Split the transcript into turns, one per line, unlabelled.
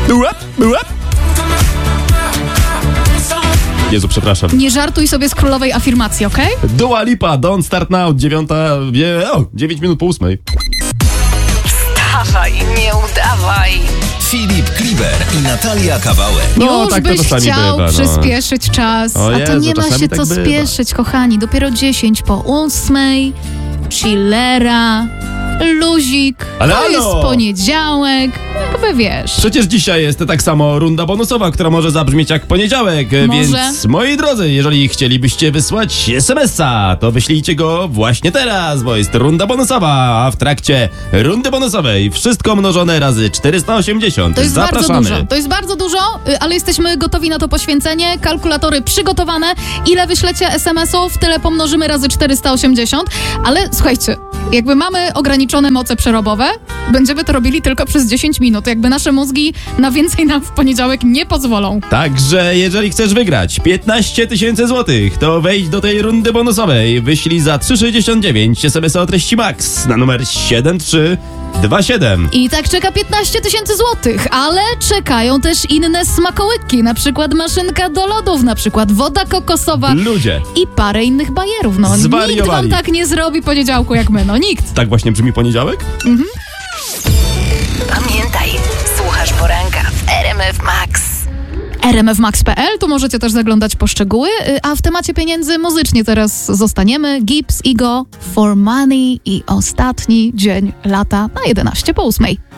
Jezu, przepraszam.
Nie żartuj sobie z królowej afirmacji, okej?
Dua Lipa, Don't Start Now, 9 minut po 8.
Wstawaj, nie udawaj.
Filip Kliber i Natalia Kawałek.
No,
Już
tak to
byś
czasami
chciał
bywa, no.
przyspieszyć czas,
O
a to
Jezu,
nie ma
czasami
się
tak
co
bywa.
spieszyć, kochani. Dopiero 10 po 8, chillera, luzik,
Ale
to
halo!
jest poniedziałek, jakby wiesz.
Przecież dzisiaj jest tak samo runda bonusowa, która może zabrzmieć jak poniedziałek,
Może.
więc moi drodzy, jeżeli chcielibyście wysłać SMS-a, to wyślijcie go właśnie teraz, bo jest runda bonusowa, a w trakcie rundy bonusowej wszystko mnożone razy 480.
To jest
Zapraszamy.
bardzo dużo. To jest bardzo dużo, ale jesteśmy gotowi na to poświęcenie. Kalkulatory przygotowane. Ile wyślecie SMS-ów, tyle pomnożymy razy 480. Ale słuchajcie, jakby mamy ograniczone moce przerobowe, będziemy to robili tylko przez 10 minut. Jakby nasze mózgi na więcej nam w poniedziałek nie pozwolą.
Także jeżeli chcesz wygrać 15 000 złotych, to wejdź do tej rundy bonusowej. Wyślij za 3,69 SMS o treści MAX na numer 7327.
I tak czeka 15 000 złotych, ale czekają też inne smakołyki, na przykład maszynka do lodów, na przykład woda kokosowa
Ludzie,
i parę innych bajerów. No, nikt
Zwariowali.
wam tak nie zrobi poniedziałku jak my, no nikt.
tak właśnie brzmi poniedziałek?
Pamiętaj, słuchasz poranka w RMF Max.
rmfmax.pl, tu możecie też zaglądać po szczegóły, a w temacie pieniędzy muzycznie teraz zostaniemy. Gibbs, Igo, For Money i ostatni dzień lata na 11 po 8.